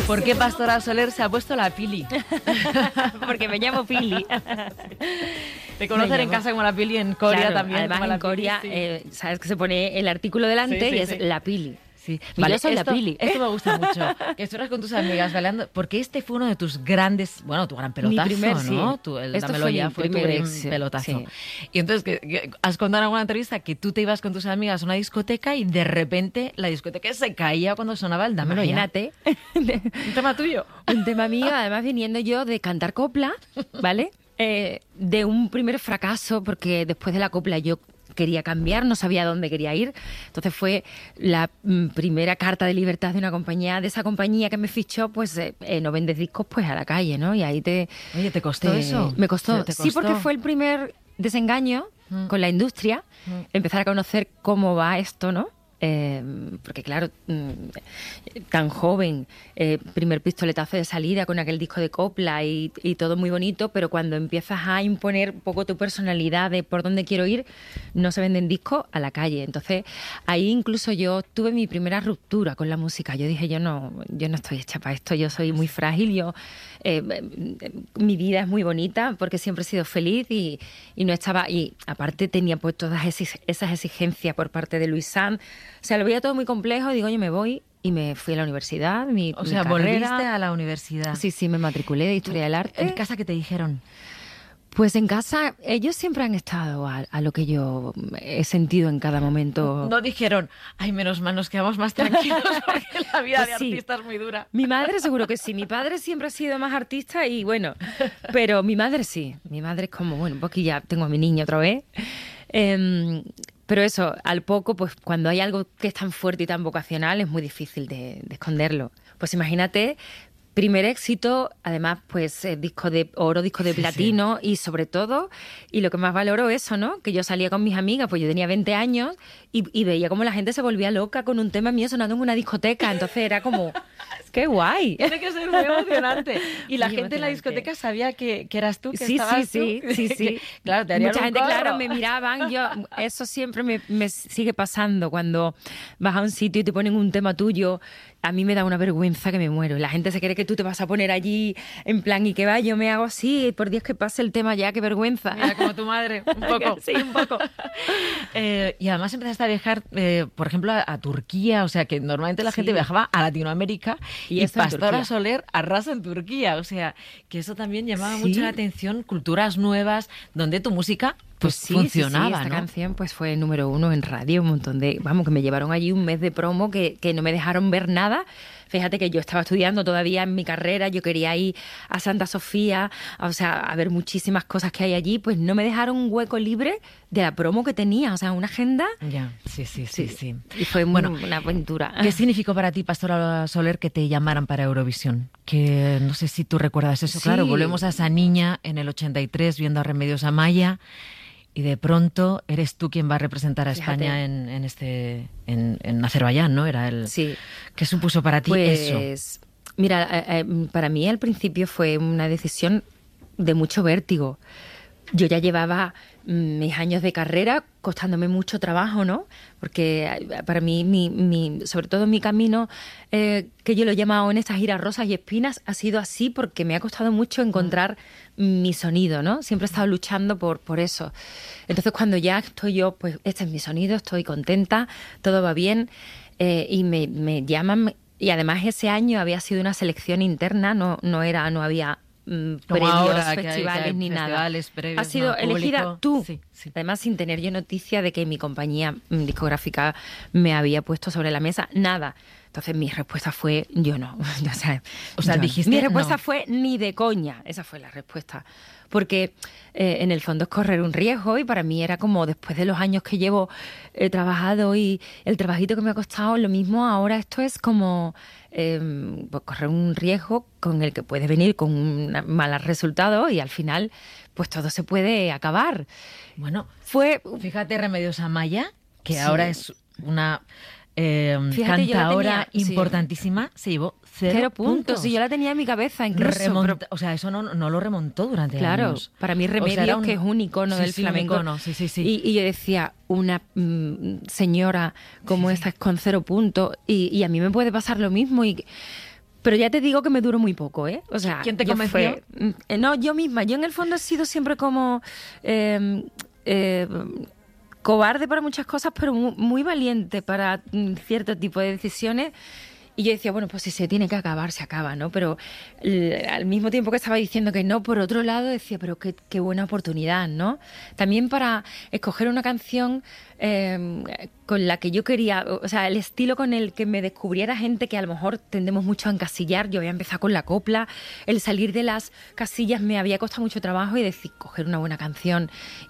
¿Por qué Pastora Soler se ha puesto la Pili? Porque me llamo Pili. Te conocen en casa como la Pili, en Corea claro, también. Además como en Corea, sí. sabes que se pone el artículo delante y es la Pili. Sí. Vale, yo soy la Pili. Esto me gusta mucho. Que estuvieras con tus amigas bailando, porque este fue uno de tus grandes, bueno, tu gran pelotazo, mi primer, ¿no? Sí. El Esto Dámelo Ya fue tu gran pelotazo. Sí. Y entonces, que has contado en alguna entrevista que tú te ibas con tus amigas a una discoteca y de repente la discoteca se caía cuando sonaba el Dámelo Ya. Imagínate. Un tema tuyo. Un tema mío, además viniendo yo de cantar copla, ¿vale? De un primer fracaso, porque después de la copla yo quería cambiar, no sabía dónde quería ir. Entonces fue la primera carta de libertad de una compañía, de esa compañía que me fichó, pues no vendes discos, pues a la calle, ¿no? Y ahí Oye, ¿te costó eso? Me costó. ¿Te costó? Sí, porque fue el primer desengaño con la industria, empezar a conocer cómo va esto, ¿no? Porque claro, tan joven, primer pistoletazo de salida con aquel disco de copla y todo muy bonito, pero cuando empiezas a imponer un poco tu personalidad de por dónde quiero ir, no se venden discos a la calle. Entonces ahí incluso yo tuve mi primera ruptura con la música. Yo dije, yo no estoy hecha para esto, yo soy muy frágil, mi vida es muy bonita porque siempre he sido feliz y no estaba, y aparte tenía pues todas esas exigencias por parte de Luis Sanz. O sea, lo veía todo muy complejo y digo, yo me voy y me fui a la universidad. O sea, volviste a la universidad. Sí, me matriculé de Historia del Arte. ¿En casa qué te dijeron? Pues en casa ellos siempre han estado a lo que yo he sentido en cada momento. No dijeron, ay, menos mal, nos quedamos más tranquilos porque la vida pues de artista es muy dura. Mi madre seguro que sí. Mi padre siempre ha sido más artista y bueno, pero mi madre sí. Mi madre es como, bueno, porque ya tengo a mi niño otra vez. Pero eso, al poco, pues cuando hay algo que es tan fuerte y tan vocacional, es muy difícil de esconderlo. Pues imagínate, primer éxito, además, pues disco de oro, disco de platino y sobre todo, y lo que más valoro eso, ¿no? Que yo salía con mis amigas, pues yo tenía 20 años y veía como la gente se volvía loca con un tema mío sonando en una discoteca. Entonces era como, ¡qué guay! Tiene que ser muy emocionante. Y la gente en la discoteca sabía que eras tú, que estabas tú. Sí. Claro, te harían mucha un gente, corro. claro, me miraban. Eso siempre me sigue pasando. Cuando vas a un sitio y te ponen un tema tuyo, a mí me da una vergüenza que me muero. La gente se cree que tú te vas a poner allí en plan, y que va, yo me hago así, por Dios que pase el tema ya, qué vergüenza. Mira, como tu madre, un poco. Sí, un poco. Y además empezaste a viajar, por ejemplo, a Turquía, o sea, que normalmente la gente viajaba a Latinoamérica y Pastora Soler arrasa en Turquía, o sea, que eso también llamaba mucho la atención, culturas nuevas, donde tu música pues funcionaba, esta ¿no? canción pues fue número 1 en radio, un montón de... Vamos, que me llevaron allí un mes de promo que no me dejaron ver nada. Fíjate que yo estaba estudiando todavía en mi carrera, yo quería ir a Santa Sofía, o sea, a ver muchísimas cosas que hay allí, pues no me dejaron un hueco libre de la promo que tenía, o sea, una agenda... Ya, sí. Y fue una aventura. ¿Qué significó para ti, Pastora Soler, que te llamaran para Eurovisión? Que no sé si tú recuerdas eso. Sí. Claro, volvemos a esa niña en el 83 viendo a Remedios Amaya y de pronto eres tú quien va a representar a España en Azerbaiyán, ¿no? Era el... Sí. ¿Qué supuso para ti eso? Mira, para mí al principio fue una decisión de mucho vértigo. Yo ya llevaba mis años de carrera costándome mucho trabajo, ¿no? Porque para mí, sobre todo mi camino, que yo lo he llamado en estas giras rosas y espinas, ha sido así porque me ha costado mucho encontrar mi sonido, ¿no? Siempre he estado luchando por eso. Entonces, cuando ya estoy yo, pues este es mi sonido, estoy contenta, todo va bien, y me llaman. Y además ese año había sido una selección interna, no había... premios, ahora, festivales que hay ni nada. Previos, ha sido elegida tú. Sí. Además, sin tener yo noticia de que mi compañía discográfica me había puesto sobre la mesa, nada. Entonces mi respuesta fue, yo no. O sea, dijiste, mi respuesta fue ni de coña. Esa fue la respuesta. Porque en el fondo es correr un riesgo y para mí era como, después de los años que llevo trabajado y el trabajito que me ha costado, lo mismo ahora esto es como pues correr un riesgo con el que puedes venir con un mal resultado y al final pues todo se puede acabar. Bueno, fíjate Remedios Amaya, que ahora es una... cantadora importantísima, se llevó 0 puntos. Y yo la tenía en mi cabeza incluso. O sea, eso no lo remontó durante años. Claro, para mí Remedios, que es un icono del flamenco. Y yo decía, una señora como esta es con 0 puntos y a mí me puede pasar lo mismo. Pero ya te digo que me duró muy poco, ¿eh? O sea, ¿quién te convenció? No, yo misma. Yo en el fondo he sido siempre como cobarde para muchas cosas, pero muy valiente para cierto tipo de decisiones. Y yo decía, bueno, pues si se tiene que acabar, se acaba, ¿no? Pero al mismo tiempo que estaba diciendo que no, por otro lado decía, pero qué buena oportunidad, ¿no? También para escoger una canción con la que yo quería, o sea, el estilo con el que me descubriera gente que a lo mejor tendemos mucho a encasillar. Yo había empezado con la copla, el salir de las casillas me había costado mucho trabajo y decir, coger una buena canción